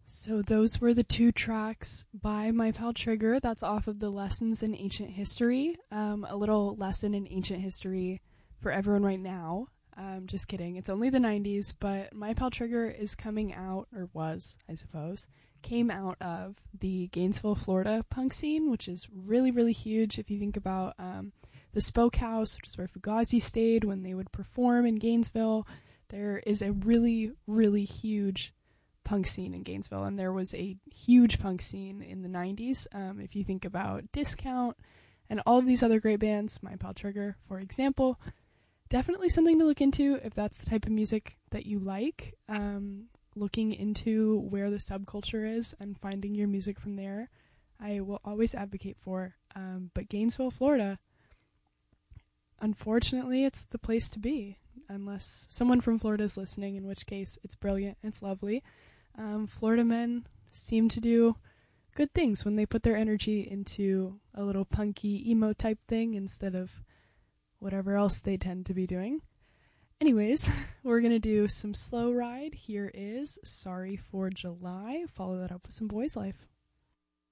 So those were the two tracks by my pal Trigger. That's off of the Lessons in Ancient History. A little lesson in ancient history for everyone right now. Just kidding. It's only the 90s, but my pal Trigger is coming out, or was, I suppose, came out of the Gainesville, Florida punk scene, which is really, really huge. If you think about the Spoke House, which is where Fugazi stayed when they would perform in Gainesville, there is a really, really huge punk scene in Gainesville, and there was a huge punk scene in the 90s. If you think about Discount and all of these other great bands, My Pal Trigger, for example, definitely something to look into if that's the type of music that you like. Looking into where the subculture is and finding your music from there, I will always advocate for. But Gainesville, Florida, unfortunately, it's the place to be, unless someone from Florida is listening, in which case it's brilliant, it's lovely. Florida men seem to do good things when they put their energy into a little punky emo type thing instead of whatever else they tend to be doing. Anyways, we're going to do some Slow Ride. Here is Sorry for July. Follow that up with some Boys Life.